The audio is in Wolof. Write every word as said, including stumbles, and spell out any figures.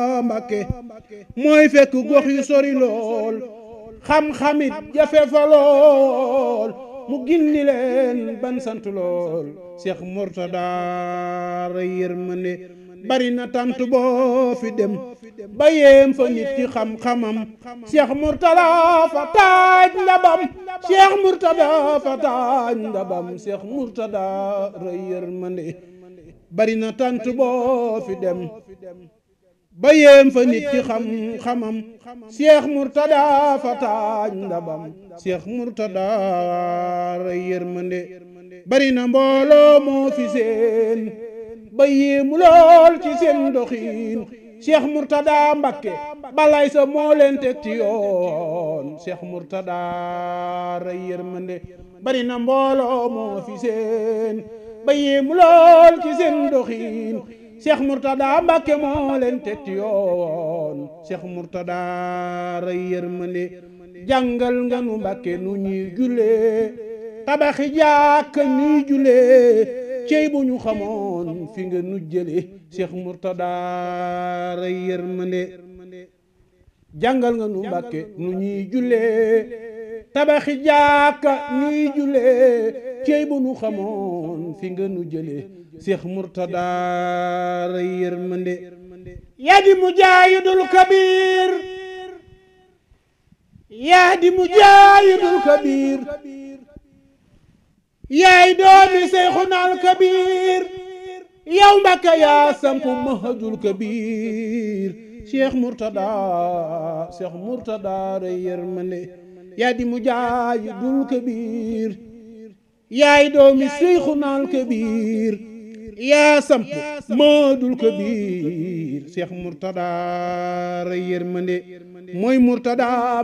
Mbàkke mooy fekk gox yu sori lool xam-xamit jafe fa lool mu gindi leen ban sant lool Cheikh Mourtada yërmande bari na tant boo fi dem ba yéem fa nit ci xam-xamam Cheikh Mourtada fa taaj ndabam Cheikh Mourtada fa taaj ndabam Cheikh Mourtada yërmande bari na tant boo fi dem ba yéem fa nit ci xam-xamam Cheikh Mourtada fa taaj ndabam Cheikh Mourtada yërmande bari na mbooloo moo fi seen ba yéemu lool ci seen doxiin Cheikh Mourtada Mbakke balay sa moo leen teg ci yoon Cheikh Mourtada yërmande bari na mbooloo moo fi seen ba yéemu lool ci seen doxiin Cheikh Mourtada Mbakke moo leen teg ci yoon Cheikh Mourtada yërmande jàngal nga nu Mbakke nu ñuy jullee tabaxi jàkka ñuy jullee cey bu ñu xamoon fi nga nu jële Cheikh Mourtada yërmande jàngal nga nu Mbakke nu ñuy jullee tabaxi jàkka ñuy jullee cey bu ñu xamoon fi nga nu jële Cheikh Mourtada yërmande yaa di mujaahidul kabir yaa di mujaahidul kabir yaay doomi Seyxunal Kabir yow Mbakke yaa sampu mahadul kabir Cheikh Mourtada Cheikh Mourtada yërmande yaa di mujaahidul kabir yaay doomi Seyxunal Kabir yaa sampu mahadul kabir Cheikh Mourtada yërmande mooy Mourtada